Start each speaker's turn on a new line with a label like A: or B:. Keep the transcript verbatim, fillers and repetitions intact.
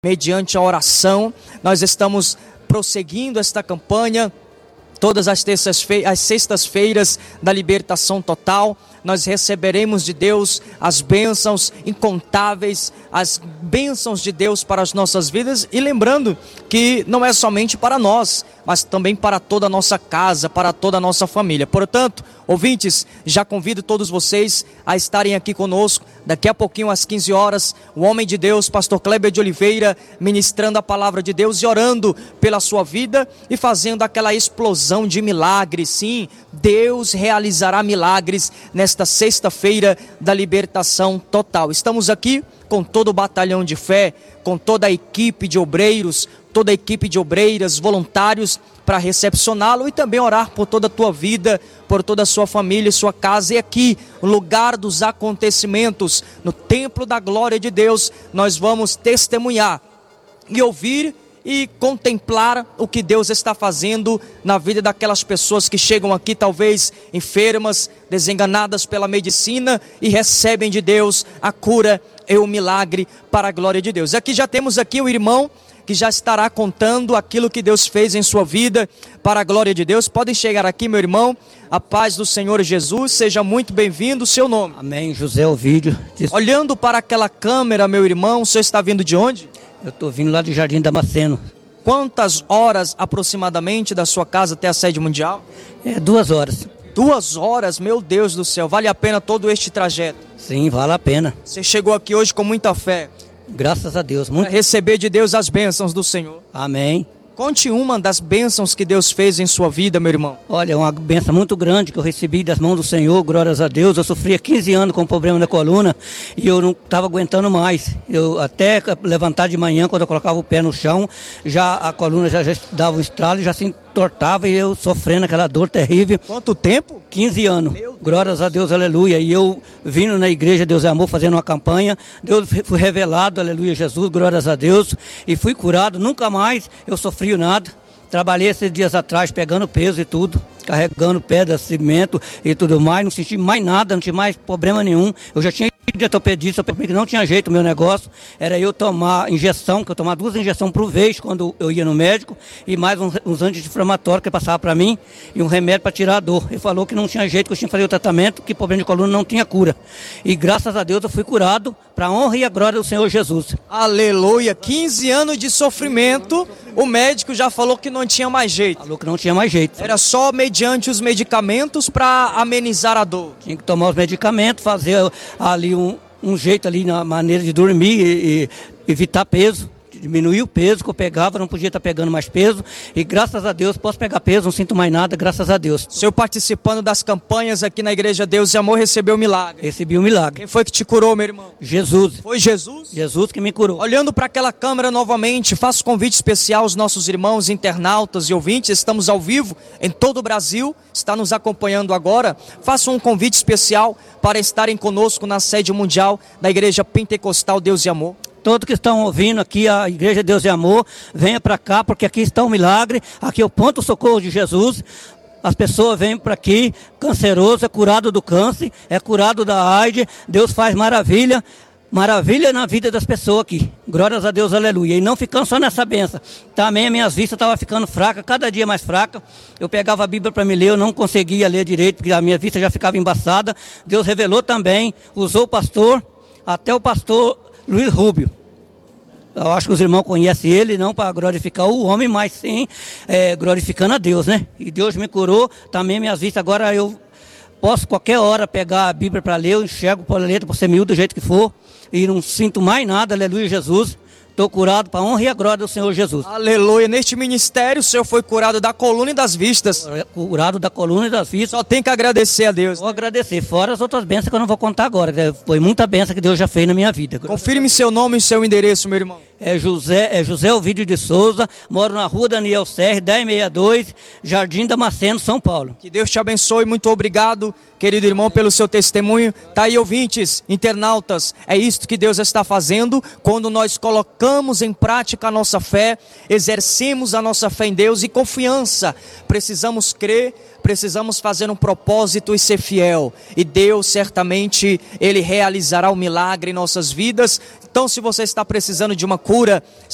A: mediante a oração. Nós estamos prosseguindo esta campanha todas as terças-feiras, as sextas-feiras da libertação total. Nós receberemos de Deus as bênçãos incontáveis, as bênçãos de Deus para as nossas vidas. E lembrando que não é somente para nós, mas também para toda a nossa casa, para toda a nossa família. Portanto, ouvintes, já convido todos vocês a estarem aqui conosco. Daqui a pouquinho, às quinze horas, o homem de Deus, pastor Kleber de Oliveira, ministrando a palavra de Deus e orando pela sua vida e fazendo aquela explosão de milagres. Sim, Deus realizará milagres nesta sexta-feira da libertação total. Estamos aqui com todo o batalhão de fé, com toda a equipe de obreiros, toda a equipe de obreiras, voluntários, para recepcioná-lo e também orar por toda a tua vida, por toda a sua família e sua casa. E aqui, no lugar dos acontecimentos, no templo da glória de Deus, nós vamos testemunhar e ouvir e contemplar o que Deus está fazendo na vida daquelas pessoas que chegam aqui talvez enfermas, desenganadas pela medicina e recebem de Deus a cura e o milagre para a glória de Deus. Aqui já temos aqui o irmão que já estará contando aquilo que Deus fez em sua vida para a glória de Deus. Podem chegar aqui, meu irmão. A paz do Senhor Jesus, seja muito bem-vindo. Seu nome?
B: Amém, José Ovídio.
A: Olhando para aquela câmera, meu irmão, o senhor está vindo de onde?
B: Eu estou vindo lá do Jardim Damasceno.
A: Quantas horas aproximadamente da sua casa até a sede mundial?
B: É duas horas.
A: Duas horas, meu Deus do céu, vale a pena todo este trajeto?
B: Sim, vale a pena.
A: Você chegou aqui hoje com muita fé.
B: Graças a Deus. Muito...
A: Para receber de Deus as bênçãos do Senhor.
B: Amém.
A: Conte uma das bênçãos que Deus fez em sua vida, meu irmão.
B: Olha, uma bênção muito grande que eu recebi das mãos do Senhor, glórias a Deus. Eu sofria quinze anos com problema na coluna e eu não estava aguentando mais. Eu até levantar de manhã, quando eu colocava o pé no chão, já a coluna já, já dava um estralo e já se entortava e eu sofrendo aquela dor terrível.
A: Quanto tempo?
B: quinze anos. Glórias a Deus, aleluia. E eu vindo na igreja Deus é Amor, fazendo uma campanha. Deus foi revelado, aleluia, Jesus, glórias a Deus. E fui curado, nunca mais eu sofri nada. Trabalhei esses dias atrás pegando peso e tudo, carregando pedra, cimento e tudo mais. Não senti mais nada, não tinha mais problema nenhum. Eu já tinha ido de ortopedista, porque não tinha jeito o meu negócio. Era eu tomar injeção, que eu tomava duas injeções por vez quando eu ia no médico, e mais uns, uns anti-inflamatórios que passava para mim, e um remédio para tirar a dor. Ele falou que não tinha jeito, que eu tinha que fazer o tratamento, que problema de coluna não tinha cura. E graças a Deus eu fui curado, para a honra e a glória do Senhor Jesus.
A: Aleluia! quinze anos de sofrimento, o médico já falou que não tinha mais jeito.
B: Falou que não tinha mais jeito.
A: Era só mediante os medicamentos para amenizar a dor.
B: Tinha que tomar os medicamentos, fazer ali um, um jeito ali na maneira de dormir e, e evitar peso. Diminuir o peso que eu pegava, não podia estar pegando mais peso. E graças a Deus posso pegar peso, não sinto mais nada, graças a Deus.
A: O senhor participando das campanhas aqui na igreja Deus e Amor recebeu o milagre.
B: Recebi um milagre.
A: Quem foi que te curou, meu irmão?
B: Jesus.
A: Foi Jesus?
B: Jesus que me curou.
A: Olhando para aquela câmera novamente, faço convite especial aos nossos irmãos internautas e ouvintes. Estamos ao vivo em todo o Brasil, está nos acompanhando agora. Faço um convite especial para estarem conosco na sede mundial da igreja Pentecostal Deus e Amor.
B: Todos que estão ouvindo aqui a Igreja Deus e Amor, venha para cá, porque aqui está o milagre, aqui é o ponto socorro de Jesus. As pessoas vêm para aqui, canceroso, é curado do câncer, é curado da AIDS, Deus faz maravilha, maravilha na vida das pessoas aqui. Glórias a Deus, aleluia. E não ficando só nessa benção, também as minhas vistas estavam ficando fracas, cada dia mais fraca. Eu pegava a Bíblia para me ler, eu não conseguia ler direito, porque a minha vista já ficava embaçada. Deus revelou também, usou o pastor, até o pastor Luiz Rubio. Eu acho que os irmãos conhecem ele, não para glorificar o homem, mas sim é, glorificando a Deus, né? E Deus me curou, também minhas vistas. Agora eu posso qualquer hora pegar a Bíblia para ler, eu enxergo por letra, por ser miúdo do jeito que for, e não sinto mais nada, aleluia, Jesus. Estou curado para a honra e a glória do Senhor Jesus.
A: Aleluia. Neste ministério, o Senhor foi curado da coluna e das vistas.
B: Curado da coluna e das vistas.
A: Só tem que agradecer a Deus.
B: Vou agradecer, fora as outras bênçãos que eu não vou contar agora. Foi muita bênção que Deus já fez na minha vida.
A: Confirme seu nome e seu endereço, meu irmão.
B: É José, é José Ovídio de Souza, moro na rua Daniel Serre, dez sessenta e dois, Jardim Damasceno, São Paulo.
A: Que Deus te abençoe, muito obrigado, querido irmão, pelo seu testemunho. Tá aí, ouvintes, internautas, é isto que Deus está fazendo quando nós colocamos em prática a nossa fé, exercemos a nossa fé em Deus e confiança. Precisamos crer, precisamos fazer um propósito e ser fiel. E Deus certamente, Ele realizará o milagre em nossas vidas. Então, se você está precisando de uma cura,